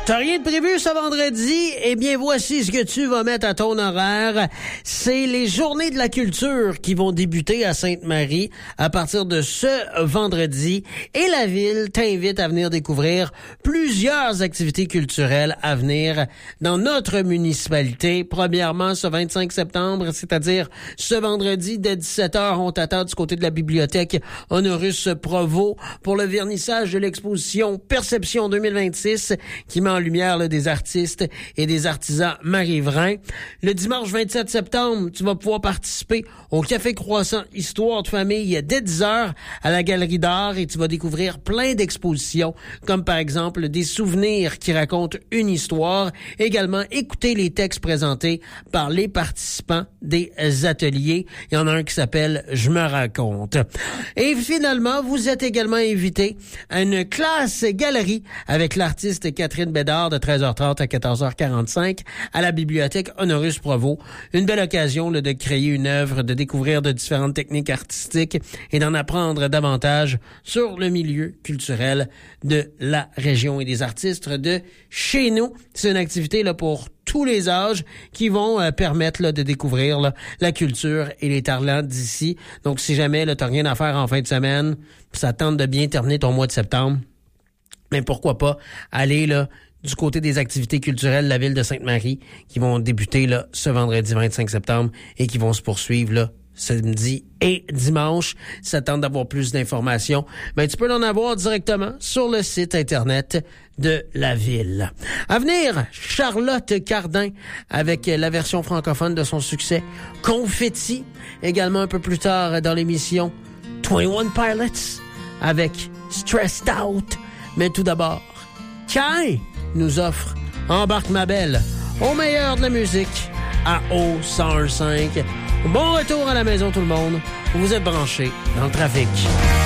T'as rien de prévu ce vendredi? Eh bien, voici ce que tu vas mettre à ton horaire. C'est les Journées de la culture qui vont débuter à Sainte-Marie à partir de ce vendredi. Et la ville t'invite à venir découvrir plusieurs activités culturelles à venir dans notre municipalité. Premièrement, ce 25 septembre, c'est-à-dire ce vendredi dès 17h, on t'attend du côté de la bibliothèque Honorus Provost pour le vernissage de l'exposition Perception 2026 qui met en lumière là, des artistes et des artisans marivrains. Le dimanche 27 septembre, tu vas pouvoir participer au Café Croissant Histoire de famille dès 10h à la Galerie d'art et tu vas découvrir plein d'expositions comme par exemple des souvenirs qui racontent une histoire. Également, écouter les textes présentés par les participants des ateliers. Il y en a un qui s'appelle « Je me raconte ». Et finalement, vous êtes également invité à une classe galerie avec l'artiste Catherine Bédard de 13h30 à 14h45 à la bibliothèque Honorus Provost. Une belle occasion là, de créer une œuvre, de découvrir de différentes techniques artistiques et d'en apprendre davantage sur le milieu culturel de la région et des artistes de chez nous. C'est une activité là, pour tous les âges qui vont permettre là, de découvrir là, la culture et les talents d'ici. Donc, si jamais tu n'as rien à faire en fin de semaine, ça tente de bien terminer ton mois de septembre, mais pourquoi pas aller là du côté des activités culturelles de la ville de Sainte-Marie qui vont débuter là ce vendredi 25 septembre et qui vont se poursuivre là samedi et dimanche. Si ça tente d'avoir plus d'informations, ben tu peux en avoir directement sur le site internet de la ville. À venir, Charlotte Cardin avec la version francophone de son succès Confetti. Également un peu plus tard dans l'émission 21 Pilots avec Stressed Out. Mais tout d'abord, Kai nous offre Embarque ma belle au meilleur de la musique à O105. Bon retour à la maison tout le monde. Vous êtes branchés dans le trafic.